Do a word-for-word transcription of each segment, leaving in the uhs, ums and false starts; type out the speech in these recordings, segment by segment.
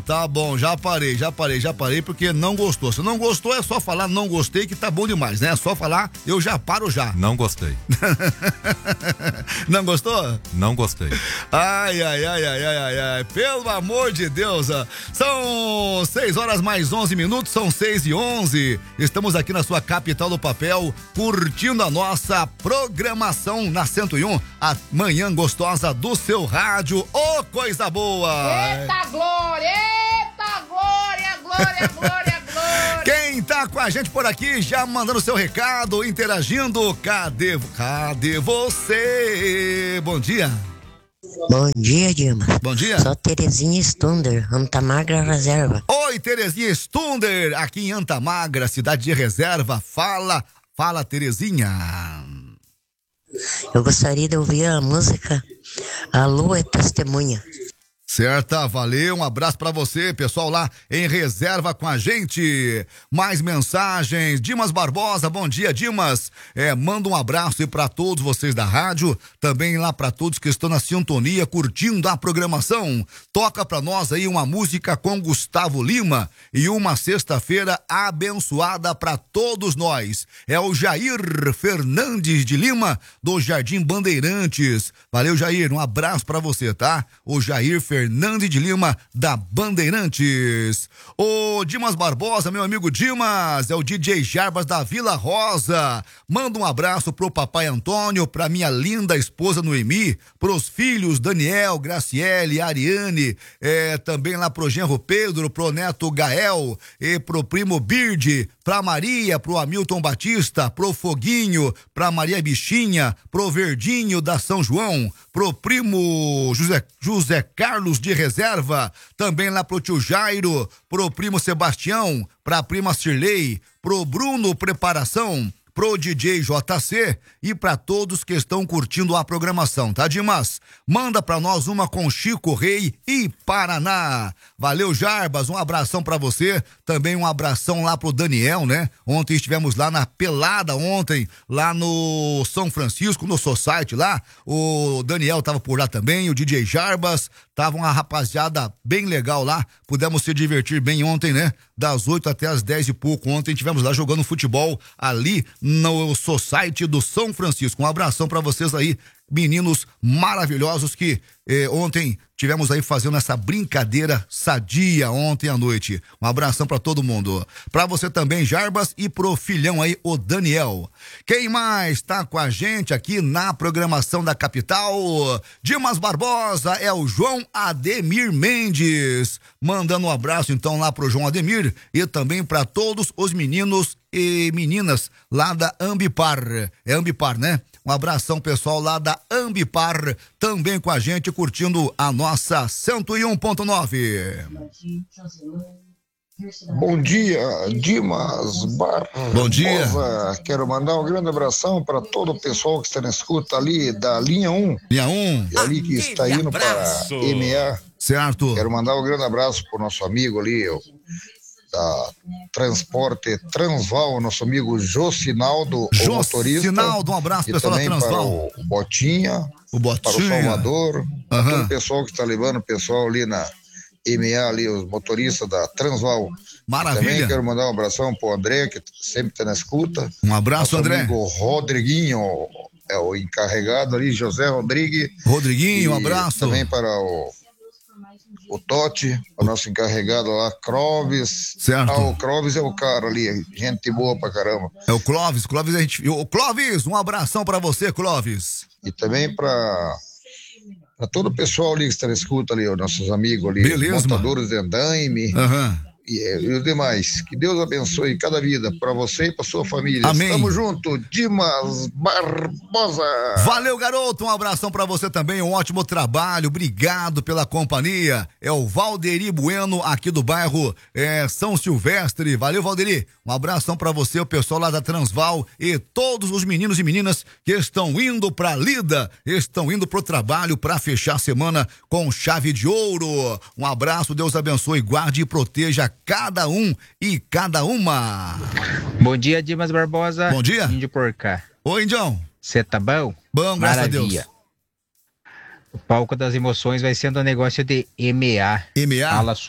tá bom, já parei, já parei, já parei, porque não gostou. Se não gostou, é só falar não gostei, que tá bom demais, né? É só falar, eu já paro já. Não gostei. Não gostou? Não gostei. Ai, ai, ai, ai, ai, ai, ai, pelo amor de Deus. São seis horas mais onze minutos, são seis e onze. Estamos aqui na sua capital do papel, curtindo a nossa programação na cento e um, a manhã gostosa do seu rádio. Ô, oh, coisa boa! Eita glória, eita glória, glória, glória, glória. Quem tá com a gente por aqui, já mandando seu recado, interagindo, cadê, cadê você? Bom dia. Bom dia, Dilma. Bom dia. Sou Terezinha Stunder, Antamagra Reserva. Oi, Terezinha Stunder, aqui em Antamagra, cidade de Reserva. Fala, fala, Terezinha. Eu gostaria de ouvir a música A Lua é Testemunha. Certa, valeu, um abraço pra você, pessoal lá em Reserva com a gente. Mais mensagens, Dimas Barbosa, bom dia, Dimas. É, manda um abraço aí pra todos vocês da rádio, também lá pra todos que estão na sintonia, curtindo a programação. Toca pra nós aí uma música com Gustavo Lima e uma sexta-feira abençoada pra todos nós. É o Jair Fernandes de Lima, do Jardim Bandeirantes. Valeu, Jair, um abraço pra você, tá? O Jair Fernandes Fernandes de Lima, da Bandeirantes. Ô Dimas Barbosa, meu amigo Dimas, é o D J Jarbas da Vila Rosa. Manda um abraço pro papai Antônio, pra minha linda esposa Noemi, pros filhos Daniel, Graciele, Ariane, é, também lá pro genro Pedro, pro neto Gael, e pro primo Birde, pra Maria, pro Hamilton Batista, pro Foguinho, pra Maria Bichinha, pro Verdinho da São João, pro primo José, José Carlos de Reserva, também lá pro tio Jairo, pro primo Sebastião, pra prima Cirlei, pro Bruno Preparação, pro D J J C e para todos que estão curtindo a programação, tá, Dimas? Manda pra nós uma com Chico Rei e Paraná. Valeu, Jarbas, um abração pra você, também um abração lá pro Daniel, né? Ontem estivemos lá na pelada, ontem, lá no São Francisco, no Society lá, o Daniel tava por lá também, o D J Jarbas, tava uma rapaziada bem legal lá, pudemos se divertir bem ontem, né? Das oito até as dez e pouco, ontem estivemos lá jogando futebol ali no Society do São Francisco. Um abração pra vocês aí, meninos maravilhosos que eh, ontem tivemos aí fazendo essa brincadeira sadia ontem à noite. Um abração pra todo mundo. Pra você também, Jarbas, e pro filhão aí, o Daniel. Quem mais tá com a gente aqui na programação da capital? Dimas Barbosa, é o João Ademir Mendes. Mandando um abraço então lá pro João Ademir e também pra todos os meninos e meninas lá da Ambipar. É Ambipar, né? Um abração, pessoal, lá da Ambipar, também com a gente, curtindo a nossa cento e um ponto nove. Bom dia, Dimas Barbosa. Bom dia. Quero mandar um grande abração para todo o pessoal que está na escuta ali da linha um. Linha um. E ali que está indo para M A. Certo. Quero mandar um grande abraço para o nosso amigo ali, o da Transporte Transval, nosso amigo Josinaldo, o motorista. Josinaldo, um abraço, e pessoal da também Transval. Para o Botinha, o Botinha, para o Salvador, uhum. Para todo o pessoal que está levando o pessoal ali na M A, ali, os motoristas da Transval. Maravilha. Também quero mandar um abração pro André, que sempre está na escuta. Um abraço, nosso André. Amigo Rodriguinho, é o encarregado ali, José Rodrigues. Rodriguinho, um abraço. Também para o O Totti, o nosso encarregado lá, Clóvis. Certo. Ah, o Clóvis é o cara ali, gente boa pra caramba. É o Clóvis, Clóvis a gente... O Clóvis, um abração pra você, Clóvis. E também pra, pra todo o pessoal ali que está na escuta ali, os nossos amigos ali. Beleza, montadores de andaime. Aham. Uhum. E, e os demais. Que Deus abençoe cada vida pra você e pra sua família. Amém. Tamo junto, Dimas Barbosa. Valeu, garoto, um abração pra você também, um ótimo trabalho, obrigado pela companhia. É o Valderi Bueno, aqui do bairro é, São Silvestre. Valeu, Valderi, um abração pra você, o pessoal lá da Transval e todos os meninos e meninas que estão indo pra lida, estão indo pro trabalho pra fechar a semana com chave de ouro. Um abraço, Deus abençoe, guarde e proteja cada um e cada uma. Bom dia, Dimas Barbosa. Bom dia. Índio por cá. Oi, Indião. Você tá bom? Bom, graças a Deus. O palco das emoções vai sendo um negócio de M A. M A? Ala Sul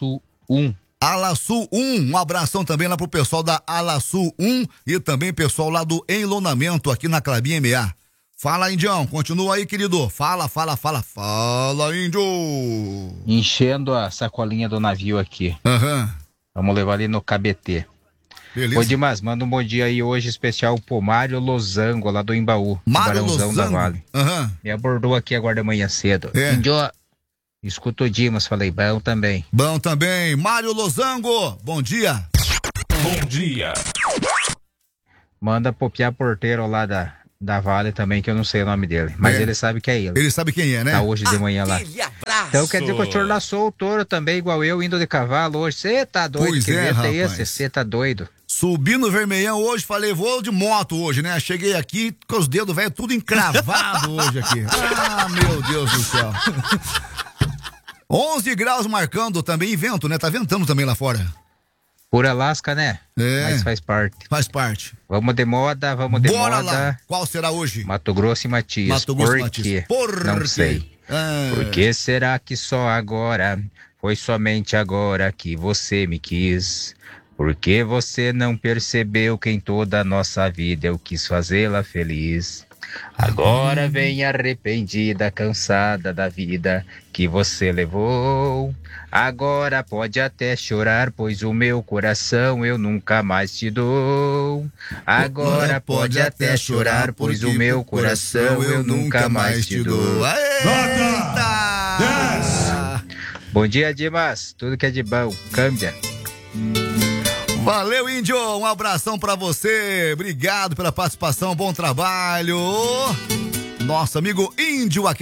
um. Alaçu um, um abração também lá pro pessoal da Alaçu um e também pessoal lá do Enlonamento aqui na Clabinha M A. Fala, Indião, continua aí, querido. Fala, fala, fala, fala, Índio. Enchendo a sacolinha do navio aqui. Aham. Uhum. Vamos levar ali no K B T. Beleza. Ô, Dimas, manda um bom dia aí hoje especial pro Mário Losango, lá do Embaú. Mário Barãozão da Vale. Aham. Uhum. Me abordou aqui agora de manhã cedo. É. Índio, escuta o Dimas, falei, bom também. Bom também. Mário Losango, bom dia. Bom dia. Manda pro Piá Porteiro lá da, da Vale também, que eu não sei o nome dele. Mas É. ele sabe que é ele. Ele sabe quem é, né? Tá hoje de manhã lá. Então quer dizer que o senhor laçou o touro também, igual eu, indo de cavalo hoje. Você tá doido? Pois que é, vento é esse? rapaz. Você tá doido? Subi no Vermelhão hoje, falei, vou de moto hoje, né? Cheguei aqui com os dedos velho tudo encravado hoje aqui. Ah, meu Deus do céu. onze graus marcando também, e vento, né? Tá ventando também lá fora. Por Alasca, né? É. Mas faz parte. Faz parte. Vamos de moda, vamos de Bora moda. lá. Qual será hoje? Mato Grosso e Matias. Mato Grosso e Por Matias. quê? Por Não quê? sei. Ah. Por que será que só agora, foi somente agora que você me quis? Por que você não percebeu que em toda a nossa vida eu quis fazê-la feliz? Agora vem arrependida, cansada da vida que você levou. Agora pode até chorar, pois o meu coração eu nunca mais te dou. Agora pode até chorar, pois o meu coração eu nunca mais te dou. Eita! Bom dia, Dimas. Tudo que é de bom, câmbia. Valeu, Índio, um abração pra você, obrigado pela participação, bom trabalho. Nosso amigo Índio aqui